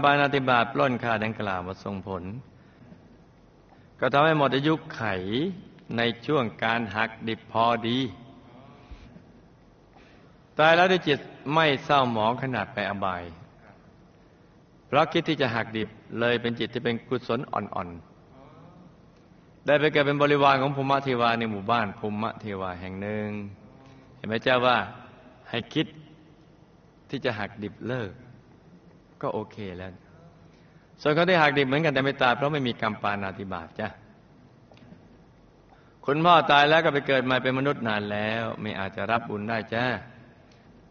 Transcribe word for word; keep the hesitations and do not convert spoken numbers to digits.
ปาณาติบาตปล้นฆ่าดังกล่าวมาส่งผลก็ทำให้หมดอายุไขในช่วงการหักดิบพอดีตายแล้วด้วยจิตไม่เศร้าหมองขนาดไปอบายเพราะคิดที่จะหักดิบเลยเป็นจิตที่เป็นกุศลอ่อนๆได้ไปเกิดเป็นบริวารของภูมิเทวาในหมู่บ้านภูมิเทวาแห่งหนึ่งเห็นไหมเจ้าว่าให้คิดที่จะหักดิบเลิกก็โอเคแล้วส่วนเขาที่หักดิบเหมือนกันแต่ไม่ตายเพราะไม่มีกรรมปาณาติบาตจ้ะคุณพ่อตายแล้วก็ไปเกิดมาเป็นมนุษย์นานแล้วไม่อาจจะรับบุญได้จ้า